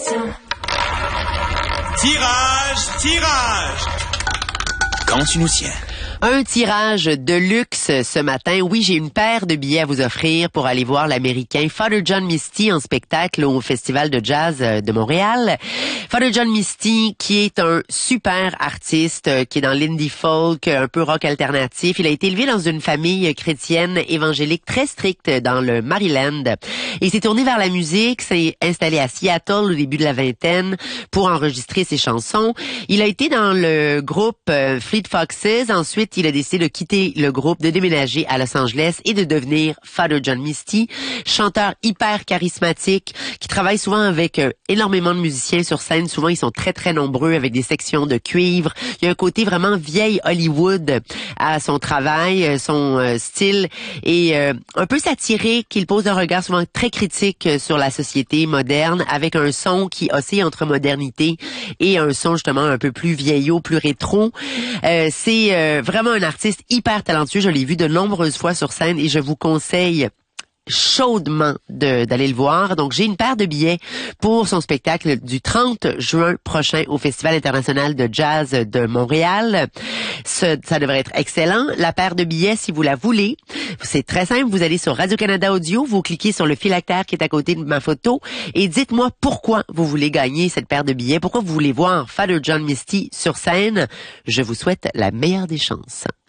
Tirage, tirage. Quand tu nous tiens. Un tirage de luxe ce matin. Oui, j'ai une paire de billets à vous offrir pour aller voir l'Américain Father John Misty en spectacle au Festival de Jazz de Montréal. Father John Misty, qui est un super artiste, qui est dans l'indie folk, un peu rock alternatif. Il a été élevé dans une famille chrétienne évangélique très stricte dans le Maryland. Il s'est tourné vers la musique, s'est installé à Seattle au début de la vingtaine pour enregistrer ses chansons. Il a été dans le groupe Fleet Foxes. Ensuite, il a décidé de quitter le groupe, de déménager à Los Angeles et de devenir Father John Misty, chanteur hyper charismatique qui travaille souvent avec énormément de musiciens sur scène. Souvent, ils sont très, très nombreux avec des sections de cuivre. Il y a un côté vraiment vieille Hollywood à son travail, son style est un peu satirique. Il pose un regard souvent très critique sur la société moderne avec un son qui oscille entre modernité et un son justement un peu plus vieillot, plus rétro. C'est vraiment un artiste hyper talentueux. Je l'ai vu de nombreuses fois sur scène et je vous conseille chaudement d'aller le voir. Donc, j'ai une paire de billets pour son spectacle du 30 juin prochain au Festival international de jazz de Montréal. Ça devrait être excellent. La paire de billets, si vous la voulez, c'est très simple. Vous allez sur Radio-Canada Audio, vous cliquez sur le phylactère qui est à côté de ma photo et dites-moi pourquoi vous voulez gagner cette paire de billets, pourquoi vous voulez voir Father John Misty sur scène. Je vous souhaite la meilleure des chances.